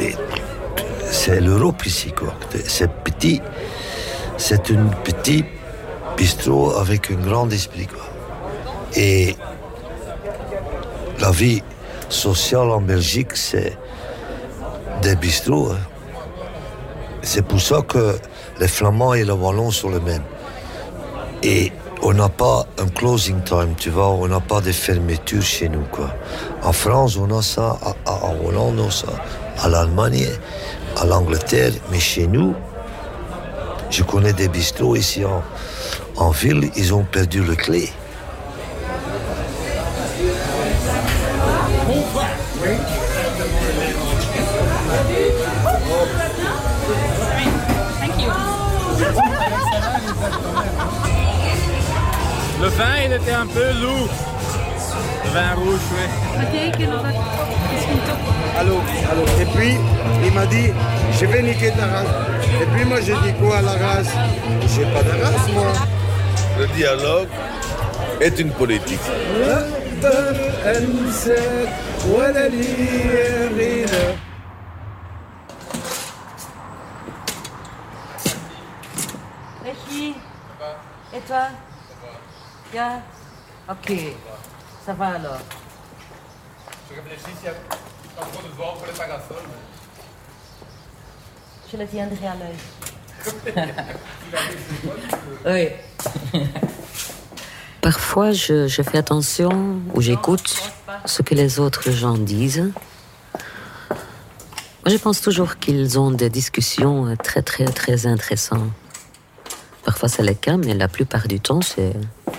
c'est l'Europe ici, quoi. C'est petit, c'est un petit bistrot avec un grand esprit, quoi. Et la vie sociale en Belgique, c'est des bistrots. Hein. C'est pour ça que les Flamands et les Wallons sont les mêmes. Et on n'a pas un closing time, tu vois, on n'a pas de fermeture chez nous, quoi. En France, on a ça, en Hollande, on a ça, à l'Allemagne, à l'Angleterre, mais chez nous, je connais des bistrots ici en ville, ils ont perdu le clé. Le vin, il était un peu lourd. Le vin rouge, oui. Allô. Et puis, il m'a dit, je vais niquer ta race. Et puis moi, j'ai dit quoi à la race? J'ai pas de race, moi. Le dialogue est une politique. Réchi, et toi? Bien. Ok, ça va alors. Je réfléchis s'il y a encore de voir pour les parasols. Je le tiendrai à l'œil. Oui. Parfois, je fais attention ou j'écoute ce que les autres gens disent. Moi, je pense toujours qu'ils ont des discussions très, très, très intéressantes. Parfois, c'est le cas, mais la plupart du temps, c'est...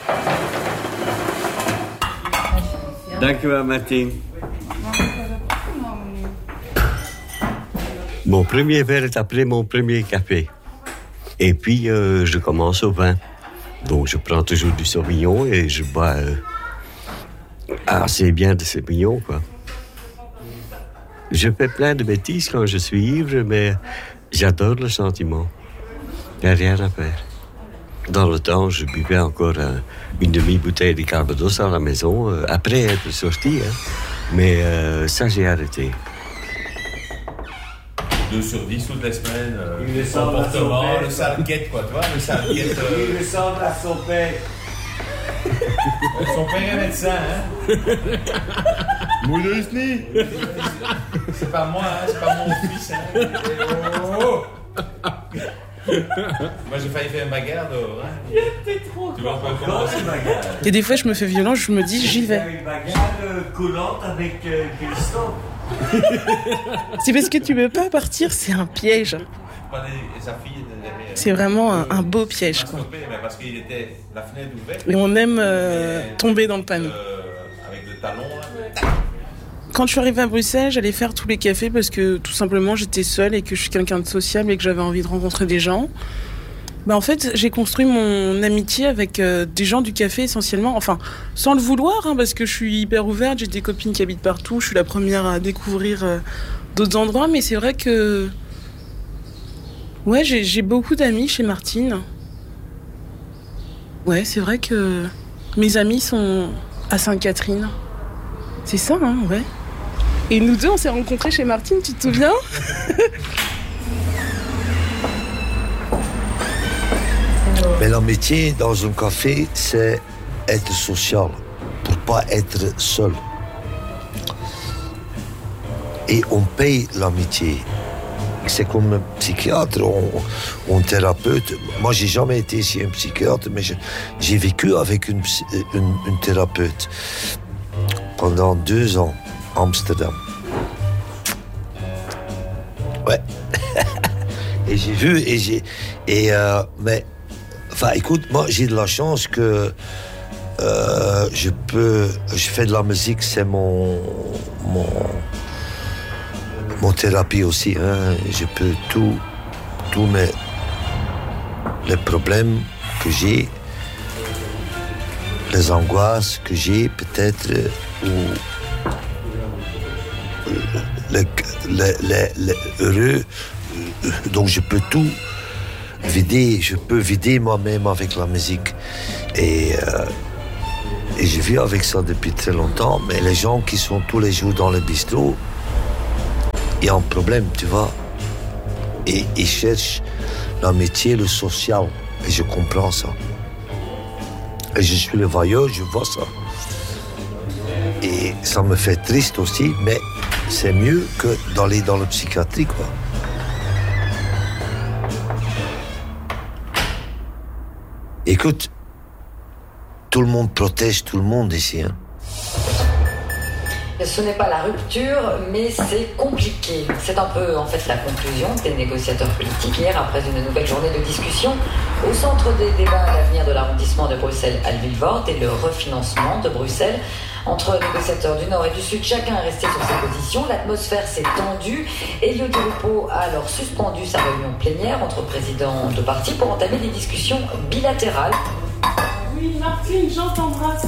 Dankjewel, Martien. Mon premier verre est après mon premier café. Et puis, je commence au vin. Donc, je prends toujours du Sauvignon et je bois assez bien de Sauvignon, quoi. Je fais plein de bêtises quand je suis ivre, mais j'adore le sentiment. Il n'y a rien à faire. Dans le temps, je buvais encore une demi-bouteille de Calvados à la maison, après être sorti. Hein. Mais ça, j'ai arrêté. 2 sur 10 toutes les semaines. Le comportement, le sale-guette, quoi, tu vois, le sale-guette. Il ressemble à son père. Son père est médecin, hein. Moudusni. C'est pas moi, hein, c'est pas mon fils, hein. Oh. Moi, j'ai failli faire une bagarre dehors, hein. Tu vois, on peut commencer une bagarre. Et des fois, je me fais violence, je me dis, j'y vais. Une bagarre collante avec Christophe. C'est parce que tu veux pas partir, c'est un piège. C'est vraiment un beau piège, quoi. Parce qu'il était la fenêtre ouverte. Et on aime tomber dans le panneau. Avec le talon, là. Quand je suis arrivée à Bruxelles, j'allais faire tous les cafés parce que tout simplement j'étais seule et que je suis quelqu'un de sociable et que j'avais envie de rencontrer des gens. En fait, j'ai construit mon amitié avec des gens du café essentiellement, enfin sans le vouloir, hein, parce que je suis hyper ouverte, j'ai des copines qui habitent partout, je suis la première à découvrir d'autres endroits, mais c'est vrai que ouais, j'ai beaucoup d'amis chez Martine. Ouais, c'est vrai que mes amis sont à Sainte-Catherine. C'est ça, hein, ouais. Et nous deux, on s'est rencontrés chez Martine, tu te souviens? Mais l'amitié dans un café, c'est être social, pour pas être seul. Et on paye l'amitié. C'est comme un psychiatre ou un thérapeute. Moi, j'ai jamais été chez un psychiatre, mais j'ai vécu avec une thérapeute pendant 2 ans à Amsterdam. Ouais. Et j'ai vu, mais, enfin, écoute, moi, j'ai de la chance que je fais de la musique, c'est mon thérapie aussi, hein. Je peux tous les problèmes que j'ai, les angoisses que j'ai, peut-être, ou les heureux, donc je peux tout vider, je peux vider moi-même avec la musique. Et je vis avec ça depuis très longtemps, mais les gens qui sont tous les jours dans le bistrot, il y a un problème, tu vois. Et ils cherchent l'amitié, le social. Et je comprends ça. Et je suis le voyeur, je vois ça. Et ça me fait triste aussi, mais c'est mieux que d'aller dans le psychiatrie, quoi. Écoute, tout le monde protège tout le monde ici, hein. Ce n'est pas la rupture, mais c'est compliqué. C'est un peu, en fait, la conclusion des négociateurs politiques hier, après une nouvelle journée de discussion. Au centre des débats, l'avenir de l'arrondissement de Bruxelles-Halle-Vilvoorde et le refinancement de Bruxelles. Entre négociateurs du Nord et du Sud, chacun est resté sur ses positions. L'atmosphère s'est tendue. Elio Di Rupo a alors suspendu sa réunion plénière entre présidents de partis pour entamer des discussions bilatérales. Oui, Martine, Jean t'embrasse.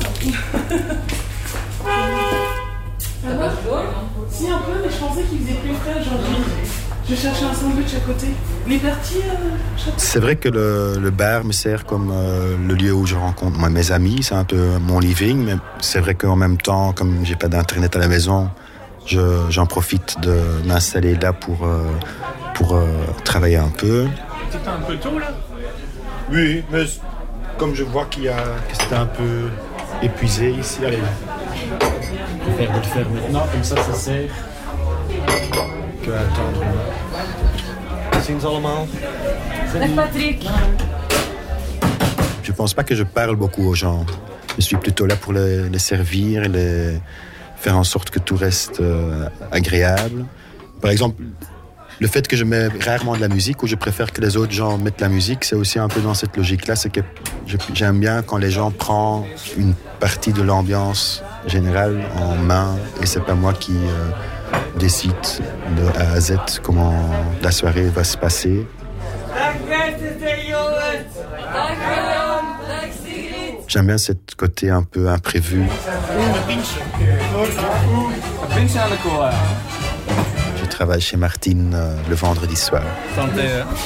T'as pas chaud? Si, un peu, mais je pensais qu'il faisait plus frais aujourd'hui. Je cherchais un sandwich à côté. Liberty, c'est vrai que le bar me sert comme le lieu où je rencontre mes amis. C'est un peu mon living, mais c'est vrai qu'en même temps, comme j'ai pas d'internet à la maison, j'en profite de m'installer là pour travailler un peu. C'était un peu tôt là? Oui, mais comme je vois que c'était un peu épuisé ici, allez. Je vais le faire maintenant, comme ça sert. Que attendre. Ziens allemaal. Patrick. Je pense pas que je parle beaucoup aux gens. Je suis plutôt là pour les servir, faire en sorte que tout reste agréable. Par exemple, le fait que je mets rarement de la musique ou je préfère que les autres gens mettent la musique, c'est aussi un peu dans cette logique-là. C'est que j'aime bien quand les gens prennent une partie de l'ambiance générale en main et c'est pas moi qui décide de A à Z comment la soirée va se passer. J'aime bien ce côté un peu imprévu. Je travaille chez Martine le vendredi soir. Santé.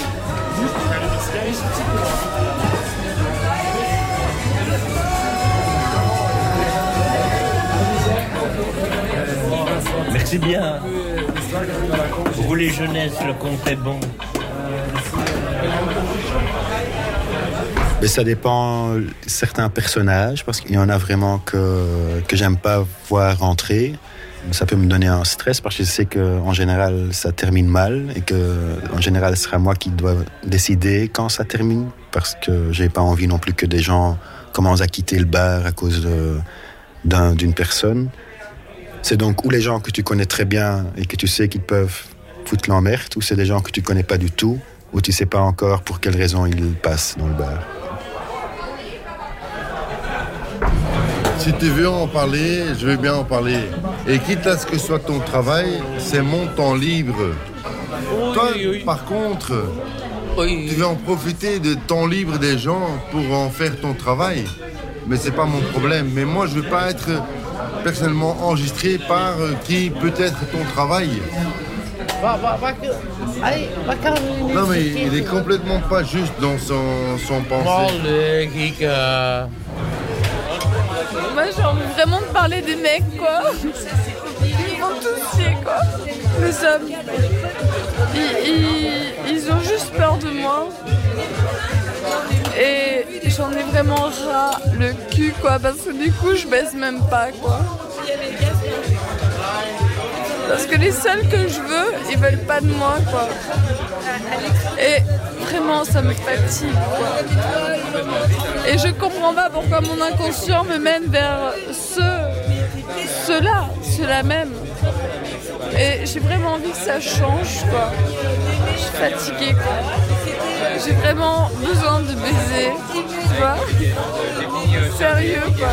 Merci bien. Pour les jeunesses, le compte est bon. Mais ça dépend certains personnages, parce qu'il y en a vraiment que j'aime pas voir rentrer. Ça peut me donner un stress parce que je sais qu'en général ça termine mal et qu'en général ce sera moi qui dois décider quand ça termine, parce que j'ai pas envie non plus que des gens commencent à quitter le bar à cause d'une personne. C'est donc ou les gens que tu connais très bien et que tu sais qu'ils peuvent foutre l'emmerde, ou c'est des gens que tu connais pas du tout, ou tu sais pas encore pour quelle raison ils passent dans le bar. Si tu veux en parler, je veux bien en parler. Et quitte à ce que ce soit ton travail, c'est mon temps libre. Oui, toi, oui. Par contre, tu veux en profiter de temps libre des gens pour en faire ton travail. Mais c'est pas mon problème. Mais moi, je veux pas être personnellement enregistré par qui peut être ton travail. Non, mais il est complètement pas juste dans son pensée. Moi j'ai envie vraiment de parler des mecs quoi. Ils vont tous chier quoi. Les hommes. Ils ont juste peur de moi. Et j'en ai vraiment ras le cul quoi, parce que du coup je baisse même pas quoi. Parce que les seuls que je veux, ils veulent pas de moi quoi. Et vraiment ça me fatigue quoi. Et je comprends pas pourquoi mon inconscient me mène vers ceux-là même. Et j'ai vraiment envie que ça change quoi. Je suis fatiguée quoi. J'ai vraiment besoin de baiser, tu vois. Sérieux quoi.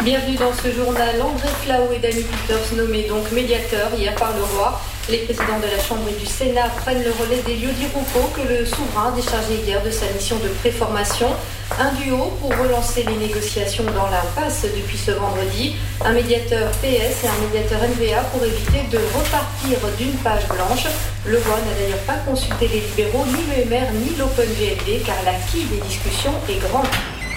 Bienvenue dans ce journal. André Flau et Danny Peters nommés donc médiateurs hier par le roi. Les présidents de la Chambre et du Sénat prennent le relais d'Elio-Di Rupo que le souverain a déchargé hier de sa mission de préformation. Un duo pour relancer les négociations dans l'impasse depuis ce vendredi. Un médiateur PS et un médiateur NVA pour éviter de repartir d'une page blanche. Le roi n'a d'ailleurs pas consulté les libéraux, ni le MR, ni l'OpenVLD, car la quille des discussions est grande.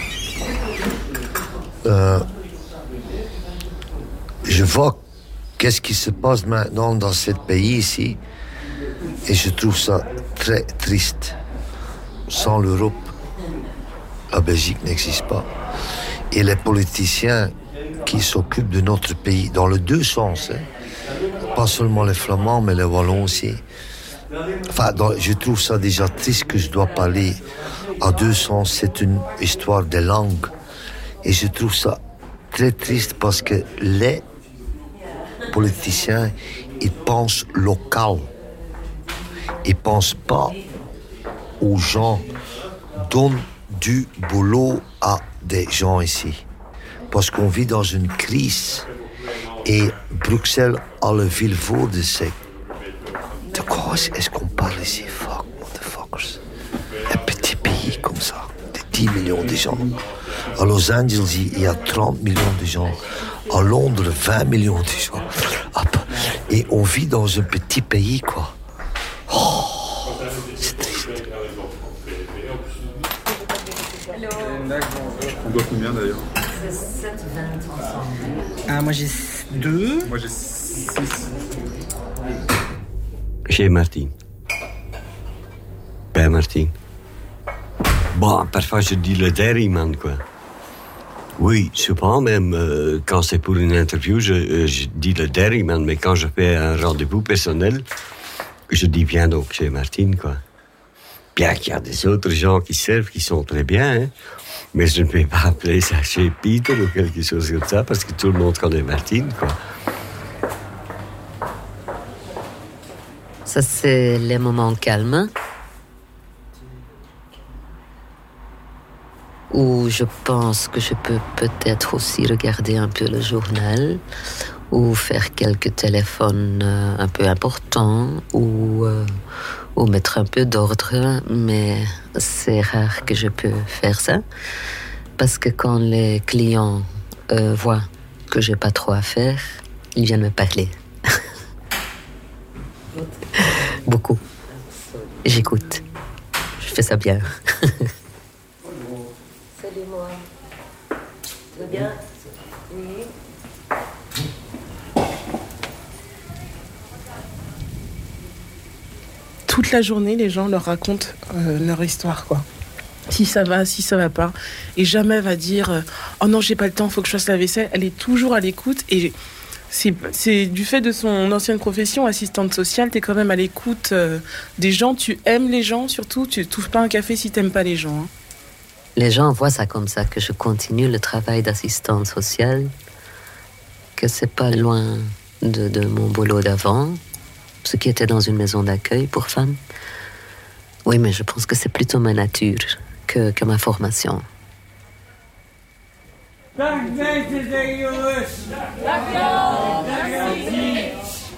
Je vois qu'est-ce qui se passe maintenant dans ce pays ici, et je trouve ça très triste. Sans l'Europe, la Belgique n'existe pas. Et les politiciens qui s'occupent de notre pays, dans les deux sens, pas seulement les Flamands, mais les Wallons aussi. Enfin, je trouve ça déjà triste que je dois parler à deux sens. C'est une histoire de langue. Et je trouve ça très triste parce que les politiciens, ils pensent local. Ils ne pensent pas aux gens. Donnent du boulot à des gens ici. Parce qu'on vit dans une crise. Et Bruxelles a le vilevaux de ces... De quoi est-ce qu'on parle ici? Fuck, motherfuckers. Un petit pays comme ça, de 10 millions de gens. À Los Angeles, il y a 30 millions de gens. À Londres, 20 millions de gens. Et on vit dans un petit pays, quoi. Oh, c'est triste. On doit combien d'ailleurs? 7, 20 ensemble. Ah, moi j'ai 2. Moi j'ai 6. Chez Martine. Bij Martine. Bon, parfois je dis le dairyman, quoi. Oui, souvent même, quand c'est pour une interview, je dis le dairyman, mais quand je fais un rendez-vous personnel, je dis viens donc chez Martine, quoi. Bien qu'il y a des autres gens qui servent, qui sont très bien, hein, mais je ne vais pas appeler ça chez Peter ou quelque chose comme ça, parce que tout le monde connaît Martine, quoi. Ça, c'est les moments calmes où je pense que je peux peut-être aussi regarder un peu le journal ou faire quelques téléphones un peu importants ou mettre un peu d'ordre, mais c'est rare que je peux faire ça parce que quand les clients voient que j'ai pas trop à faire, ils viennent me parler. Beaucoup. J'écoute. Je fais ça bien. Salut moi. Tu vas bien? Oui. Toute la journée, les gens leur racontent leur histoire, quoi. Si ça va pas. Et jamais elle va dire oh non, j'ai pas le temps, faut que je fasse la vaisselle. Elle est toujours à l'écoute et c'est du fait de son ancienne profession, assistante sociale, t'es quand même à l'écoute des gens, tu aimes les gens surtout, tu t'ouvres pas un café si t'aimes pas les gens. Hein. Les gens voient ça comme ça, que je continue le travail d'assistante sociale, que c'est pas loin de mon boulot d'avant, ce qui était dans une maison d'accueil pour femmes. Oui, mais je pense que c'est plutôt ma nature que ma formation. Dag mensen, jongens. Dankjewel. Merci.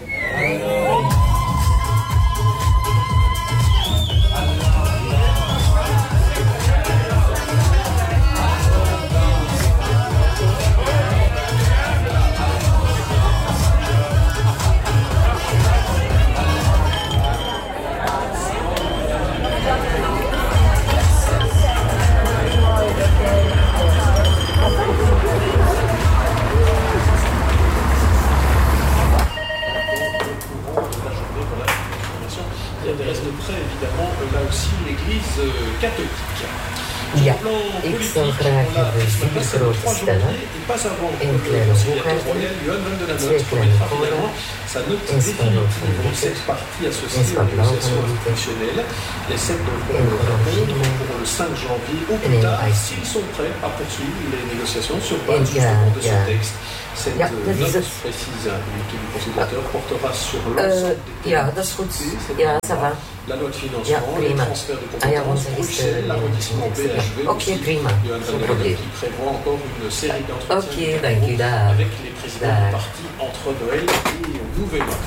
catholique. Ja, ik zou graag hebben 4 grote stellen, 1 kleine hoekhart, 2 kleine cola, 1 spaarrood van witte, 1 spaarblauw van witte, 1 groot vino en 1 ijs. Ja. Cette note précise du conciliateur portera sur l'ensemble des Ja, dat is goed. Ja, ça va. la loi de financement, le transfert de compétences au lycée, l'arrondissement BHV, Ok, prima. Geen probleem. qui prévoit encore une série d'entretiens Ok, dank u, daar. avec les présidents des partis entre Noël et Nouvel An.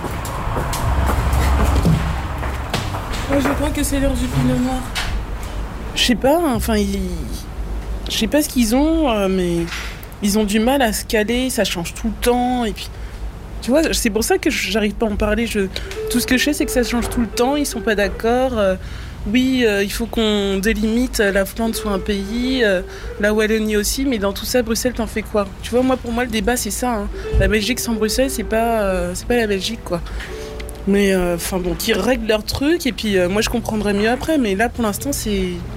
Moi, je crois que c'est l'heure du pinot noir. Je sais pas, enfin, je sais pas ce qu'ils ont, mais ils ont du mal à se caler, ça change tout le temps, et puis... Tu vois, c'est pour ça que j'arrive pas à en parler. Tout ce que je sais, c'est que ça change tout le temps, ils sont pas d'accord. Oui, il faut qu'on délimite, la Flandre soit un pays, la Wallonie aussi, mais dans tout ça, Bruxelles, t'en fais quoi? Tu vois, pour moi, le débat, c'est ça. Hein. La Belgique sans Bruxelles, c'est pas la Belgique, quoi. Mais, enfin bon, qu'ils règlent leur truc, et puis moi, je comprendrai mieux après, mais là, pour l'instant, c'est